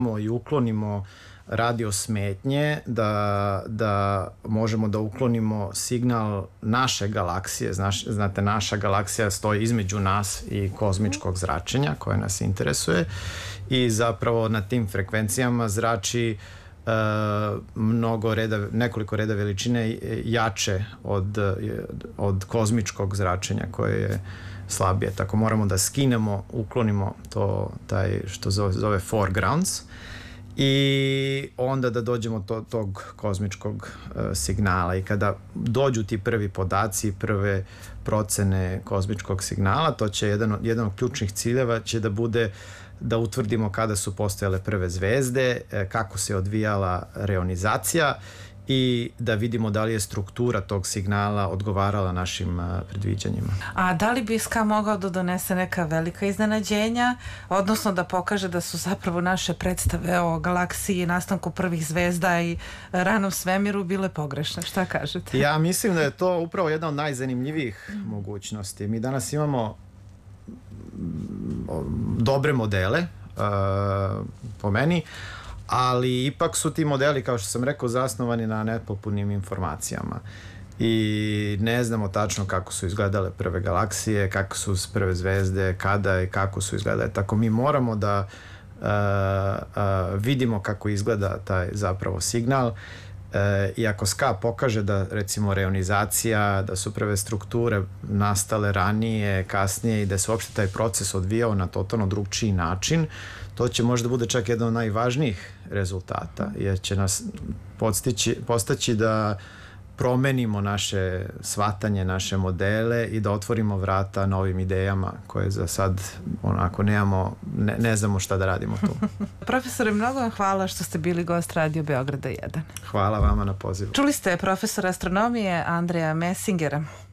i uklonimo radio smetnje, da možemo da uklonimo signal naše galaksije. Znate, naša galaksija stoji između nas i kozmičkog zračenja koje nas interesuje i zapravo na tim frekvencijama zrači nekoliko reda veličine jače od kozmičkog zračenja koje je slabije. Tako moramo da skinemo, uklonimo taj što zove foregrounds i onda da dođemo do tog kozmičkog signala. I kada dođu ti prvi podaci, prve procene kozmičkog signala, to će jedan od ključnih ciljeva će da bude da utvrdimo kada su postojale prve zvezde, kako se odvijala reonizacija i da vidimo da li je struktura tog signala odgovarala našim predviđanjima. A da li bi SKA mogao da donese neka velika iznenađenja, odnosno da pokaže da su zapravo naše predstave o galaksiji, nastanku prvih zvezda i ranom svemiru bile pogrešne? Šta kažete? Ja mislim da je to upravo jedna od najzanimljivijih mogućnosti. Mi danas imamo dobre modele, po meni, ali ipak su ti modeli, kao što sam rekao, zasnovani na nepotpunim informacijama i ne znamo tačno kako su izgledale prve galaksije, kako su prve zvezde, kada i kako su izgledale. Tako mi moramo da vidimo kako izgleda taj zapravo signal i ako SKA pokaže da recimo reonizacija, da su prve strukture nastale ranije, kasnije i da se uopšte taj proces odvijao na totalno drugčiji način, to će možda bude čak jedan od najvažnijih rezultata, jer će nas postaći da promenimo naše shvatanje, naše modele i da otvorimo vrata novim idejama koje za sad onako ne znamo šta da radimo tu. Profesore, mnogo vam hvala što ste bili gost Radio Beograda 1. Hvala vama na pozivu. Čuli ste profesora astronomije Andreja Messingera.